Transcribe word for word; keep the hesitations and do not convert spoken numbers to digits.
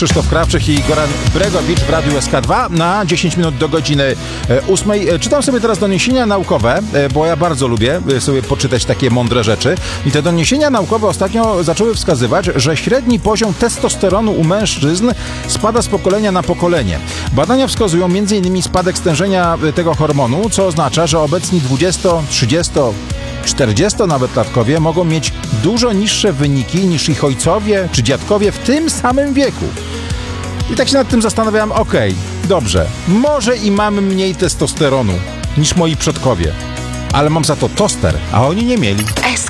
Krzysztof Krawczyk i Goran Bregowicz w Radiu S K dwa na dziesięć minut do godziny ósmej. Czytam sobie teraz doniesienia naukowe, bo ja bardzo lubię sobie poczytać takie mądre rzeczy. I te doniesienia naukowe ostatnio zaczęły wskazywać, że średni poziom testosteronu u mężczyzn spada z pokolenia na pokolenie. Badania wskazują między innymi spadek stężenia tego hormonu, co oznacza, że obecni dwudziesto, trzydziesto, czterdziesto nawet latkowie mogą mieć dużo niższe wyniki niż ich ojcowie czy dziadkowie w tym samym wieku. I tak się nad tym zastanawiałem, okej, okay, dobrze, może i mam mniej testosteronu niż moi przodkowie, ale mam za to toster, a oni nie mieli. S